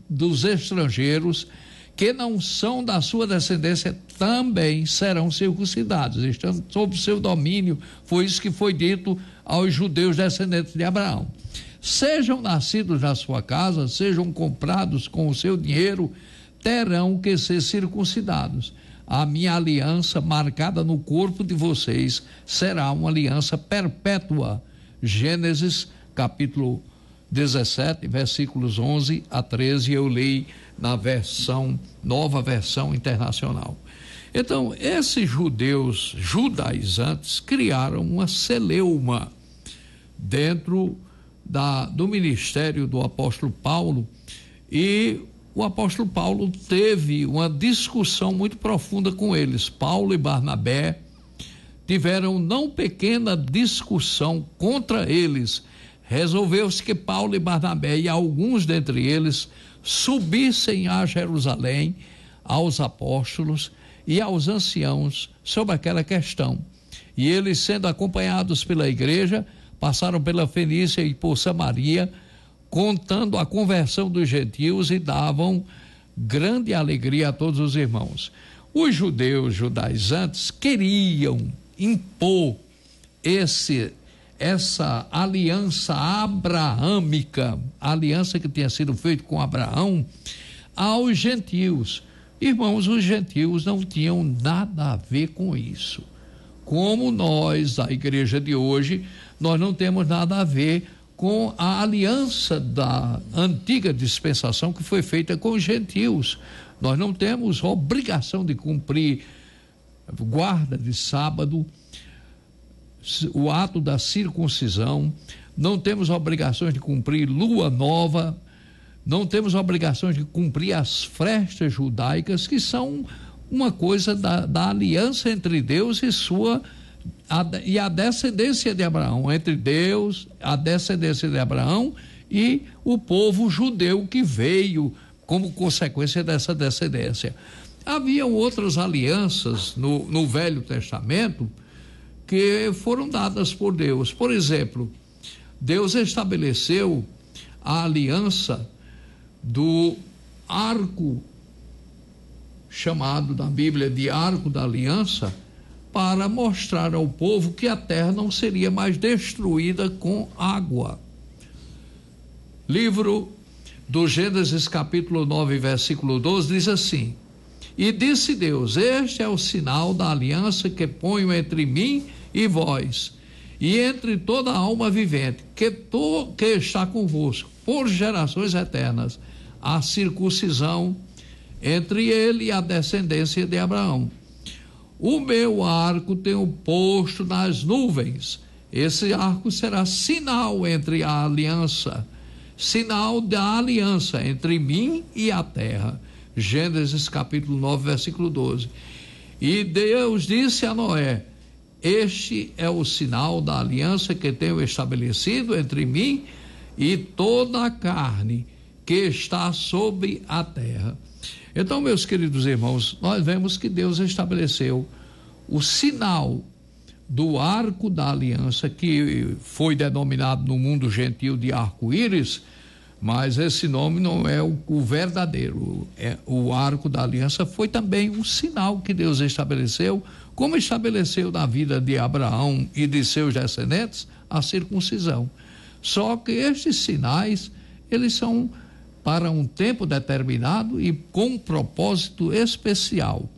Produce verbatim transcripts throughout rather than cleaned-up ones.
dos estrangeiros que não são da sua descendência também serão circuncidados, estão sob seu domínio. Foi isso que foi dito aos judeus descendentes de Abraão. Sejam nascidos na sua casa, sejam comprados com o seu dinheiro, terão que ser circuncidados. A minha aliança marcada no corpo de vocês será uma aliança perpétua. Gênesis capítulo dezessete, versículos onze a treze, eu li na versão, nova versão internacional. Então, esses judeus judaizantes criaram uma celeuma dentro da, do ministério do apóstolo Paulo, e o apóstolo Paulo teve uma discussão muito profunda com eles. Paulo e Barnabé tiveram não pequena discussão contra eles. Resolveu-se que Paulo e Barnabé e alguns dentre eles subissem a Jerusalém aos apóstolos e aos anciãos sobre aquela questão. E eles, sendo acompanhados pela igreja, passaram pela Fenícia e por Samaria, contando a conversão dos gentios, e davam grande alegria a todos os irmãos. Os judeus judaizantes queriam impor esse essa aliança abraâmica, a aliança que tinha sido feita com Abraão, aos gentios. Irmãos, os gentios não tinham nada a ver com isso. Como nós, a igreja de hoje, nós não temos nada a ver com a aliança da antiga dispensação que foi feita com os gentios. Nós não temos obrigação de cumprir guarda de sábado, o ato da circuncisão, não temos obrigações de cumprir lua nova, não temos obrigações de cumprir as festas judaicas, que são uma coisa da, da aliança entre Deus e sua a, e a descendência de Abraão, entre Deus, a descendência de Abraão e o povo judeu que veio como consequência dessa descendência. Haviam outras alianças no, no Velho Testamento que foram dadas por Deus. Por exemplo, Deus estabeleceu a aliança do arco, chamado na Bíblia de arco da aliança, para mostrar ao povo que a terra não seria mais destruída com água. Livro do Gênesis capítulo nove, versículo doze, diz assim: e disse Deus, este é o sinal da aliança que ponho entre mim e vós, e entre toda a alma vivente, que, to, que está convosco, por gerações eternas, a circuncisão entre ele e a descendência de Abraão. O meu arco tenho posto nas nuvens. Esse arco será sinal entre a aliança, sinal da aliança entre mim e a terra. Gênesis capítulo nove, versículo doze. E Deus disse a Noé, este é o sinal da aliança que tenho estabelecido entre mim e toda a carne que está sobre a terra. Então, meus queridos irmãos, nós vemos que Deus estabeleceu o sinal do arco da aliança, que foi denominado no mundo gentil de arco-íris, mas esse nome não é o, o verdadeiro. É, o arco da aliança foi também um sinal que Deus estabeleceu, como estabeleceu na vida de Abraão e de seus descendentes a circuncisão. Só que estes sinais, eles são para um tempo determinado e com um propósito especial.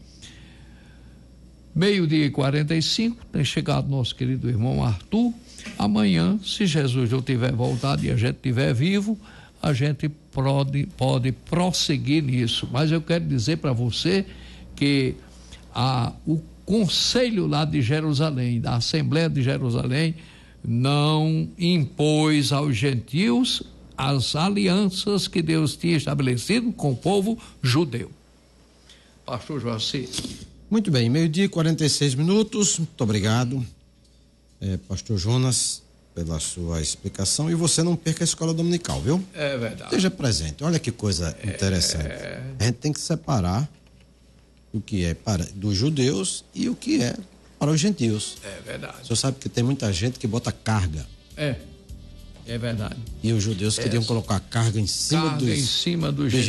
Meio-dia e quarenta e cinco, tem chegado nosso querido irmão Arthur. Amanhã, se Jesus não tiver voltado e a gente estiver vivo, a gente pode, pode prosseguir nisso. Mas eu quero dizer para você que a, o Conselho lá de Jerusalém, da Assembleia de Jerusalém, não impôs aos gentios as alianças que Deus tinha estabelecido com o povo judeu. Pastor Joacir. Muito bem, meio-dia e quarenta e seis minutos. Muito obrigado, é, Pastor Jonas, pela sua explicação. E você não perca a escola dominical, viu? É verdade. Esteja presente. Olha que coisa é... interessante. A gente tem que separar o que é para dos judeus e o que é para os gentios. É verdade. O senhor sabe que tem muita gente que bota carga. É. É verdade. E os judeus é. queriam colocar carga em cima carga dos, em cima dos, dos